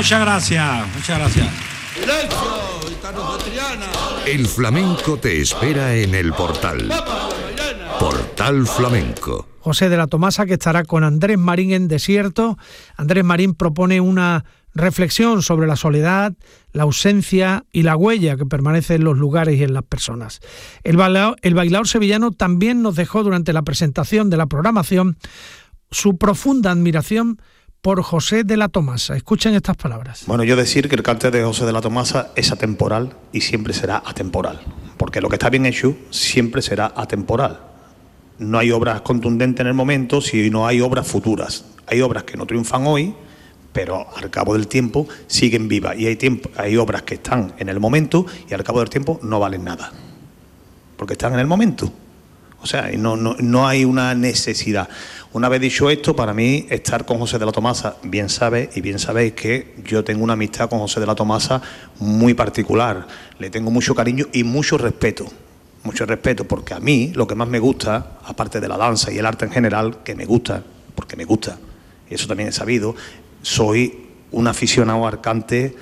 muchas gracias. El flamenco te espera en el Portal. Portal Flamenco. José de la Tomasa, que estará con Andrés Marín en Desierto. Andrés Marín propone una reflexión sobre la soledad, la ausencia y la huella que permanece en los lugares y en las personas. El bailaor sevillano también nos dejó durante la presentación de la programación su profunda admiración por José de la Tomasa. Escuchen estas palabras. Bueno, yo decir que el cante de José de la Tomasa es atemporal y siempre será atemporal, porque lo que está bien hecho siempre será atemporal. No hay obras contundentes en el momento si no hay obras futuras. Hay obras que no triunfan hoy, pero al cabo del tiempo siguen vivas, y hay obras que están en el momento y al cabo del tiempo no valen nada, porque están en el momento. O sea, no hay una necesidad. Una vez dicho esto, para mí estar con José de la Tomasa, bien sabéis que yo tengo una amistad con José de la Tomasa muy particular. Le tengo mucho cariño y mucho respeto, porque a mí lo que más me gusta, aparte de la danza y el arte en general, que me gusta, porque me gusta, y eso también he sabido, soy un aficionado al cante,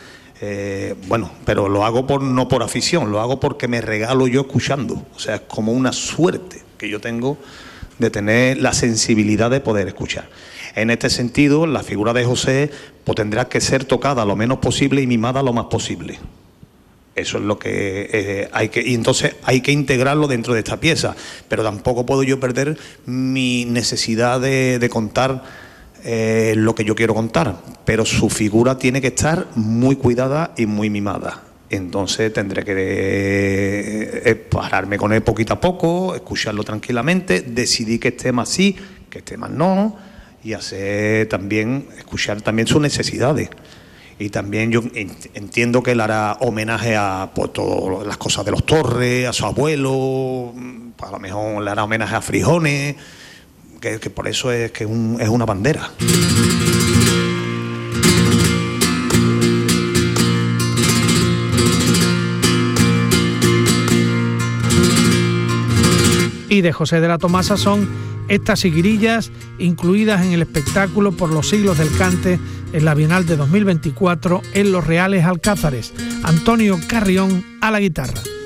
pero lo hago no por afición, lo hago porque me regalo yo escuchando. O sea, es como una suerte que yo tengo de tener la sensibilidad de poder escuchar. En este sentido, la figura de José pues tendrá que ser tocada lo menos posible y mimada lo más posible. Eso es lo que y entonces hay que integrarlo dentro de esta pieza, pero tampoco puedo yo perder mi necesidad de contar lo que yo quiero contar, pero su figura tiene que estar muy cuidada y muy mimada. Entonces tendré que pararme con él poquito a poco, escucharlo tranquilamente, decidir qué temas sí, qué temas no, y escuchar también sus necesidades. Y también yo entiendo que él hará homenaje a todas las cosas de los Torres, a su abuelo, a lo mejor le hará homenaje a Frijones, que por eso es que es una bandera. Y de José de la Tomasa son estas seguirillas incluidas en el espectáculo Por los siglos del cante en la Bienal de 2024 en Los Reales Alcázares. Antonio Carrión a la guitarra.